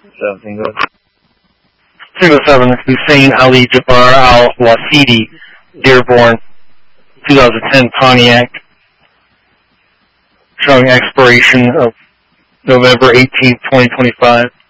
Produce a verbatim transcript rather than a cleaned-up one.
seventeen, good. Single seven, Hussein Ali Jabbar Al-Wasidi, Dearborn, twenty ten Pontiac, showing expiration of November eighteenth, twenty twenty-five.